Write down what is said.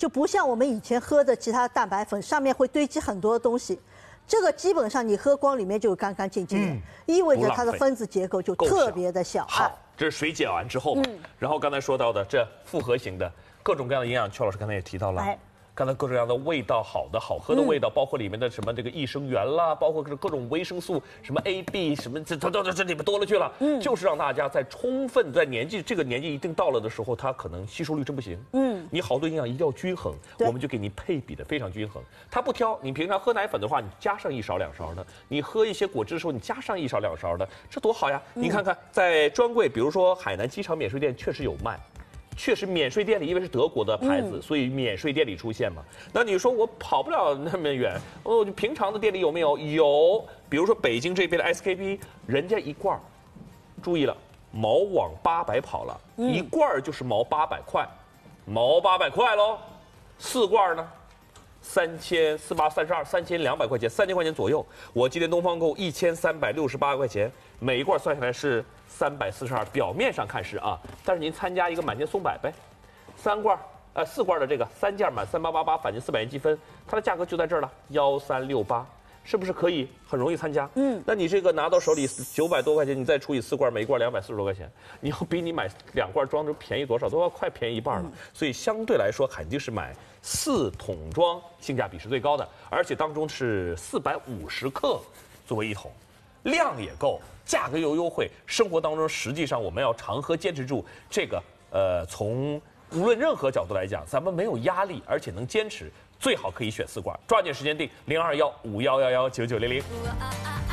就不像我们以前喝的其他蛋白粉上面会堆积很多的东西。这个基本上你喝光里面就干干净净的，意味着它的分子结构就特别的小。 好，这是水解完之后嘛，然后刚才说到的这复合型的各种各样的营养，邱老师刚才也提到了。刚才各种各样的味道好的好喝的味道，包括里面的什么这个益生元啦，包括各种维生素，什么 A、B 什么这里面多了去了。就是让大家在充分在这个年纪一定到了的时候，它可能吸收率真不行。你好多营养一定要均衡，我们就给你配比的非常均衡。它不挑，你平常喝奶粉的话，你加上1勺2勺的；你喝一些果汁的时候，你加上1勺2勺的，这多好呀！你看看在专柜，比如说海南机场免税店确实有卖。确实，免税店里因为是德国的牌子，所以免税店里出现嘛。那你说我跑不了那么远，平常的店里有没有？有，比如说北京这边的 SKP， 人家一罐，注意了，毛往800跑了，一罐就是毛800块，毛800块喽，4罐呢，3482，3200块钱，3000块钱左右。我今天东方购1368块钱，每一罐算下来是342，表面上看是啊，但是您参加一个满减送百呗，4罐的这个3件满3888，返金400元积分，它的价格就在这儿了，1368，是不是可以很容易参加？那你这个拿到手里900多块钱，你再除以4罐，每一罐240多块钱，你要比你买2罐装的便宜多少？都要快便宜一半了。所以相对来说，肯定是买4桶装性价比是最高的，而且当中是450克作为1桶，量也够。价格又优惠，生活当中实际上我们要常喝，坚持住这个。从无论任何角度来讲，咱们没有压力，而且能坚持，最好可以选4罐。抓紧时间订0215119900。